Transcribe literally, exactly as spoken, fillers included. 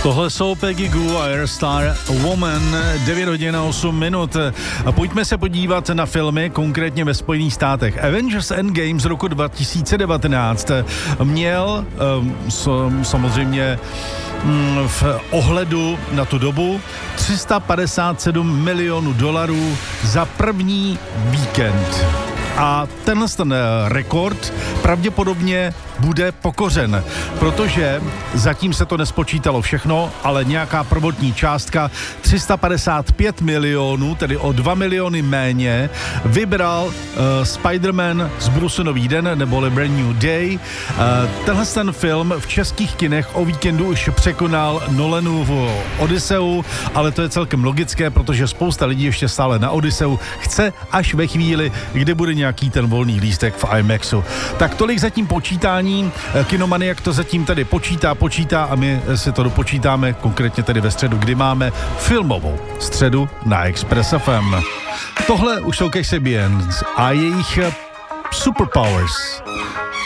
Tohle jsou Peggy Gou a Airstar Woman, devět hodin a osm minut. A pojďme se podívat na filmy, konkrétně ve Spojených státech. Avengers Endgame z roku dva tisíce devatenáct měl um, samozřejmě um, v ohledu na tu dobu tři sta padesát sedm milionů dolarů za první víkend. A tenhle ten rekord pravděpodobně bude pokořen, protože zatím se to nespočítalo všechno, ale nějaká prvotní částka tři sta padesát pět milionů, tedy o dva miliony méně, vybral uh, Spider-Man z Bruce Nový den, neboli Brand New Day. Uh, tenhle ten film v českých kinech o víkendu už překonal Nolanovu Odysseu, ale to je celkem logické, protože spousta lidí ještě stále na Odysseu chce až ve chvíli, kdy bude nějaký ten volný lístek v IMAXu. Tak tolik zatím počítání. Kinomaniak to zatím tedy počítá, počítá a my si to dopočítáme konkrétně tedy ve středu, kdy máme filmovou středu na Express F M. Tohle už jsou Kasabians a jejich Superpowers.